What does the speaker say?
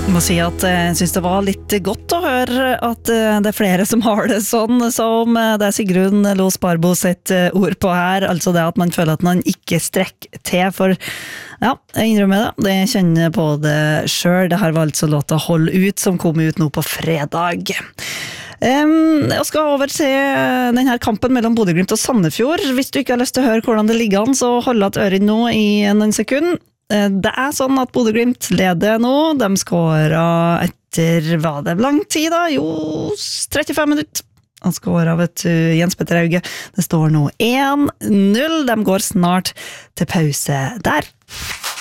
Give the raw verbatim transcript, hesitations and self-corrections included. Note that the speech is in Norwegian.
Jeg må si at jeg synes det var litt godt å høre at det er flere som har det sånn, som det er Sigrun Los Barbo sitt ord på her, altså det at man føler at man ikke strekker til, for ja, jeg innrømmer det, det kjenner på det selv. Det her var altså låta Hold ut, som kom ut nå på fredag. Um, jeg skal over til denne kampen mellom Bodø/Glimt og Sandefjord. Hvis du ikke har lyst til å høre hvordan det ligger an, så hold at øret nå i en sekund. Det er sånn at Bodø/Glimt leder nå. De skåret etter, hva det lang tid da? Jo, trettifem minutter. Han skåret av et uh, Jens Petter Hauge. Det står nå en null. De går snart til pause der.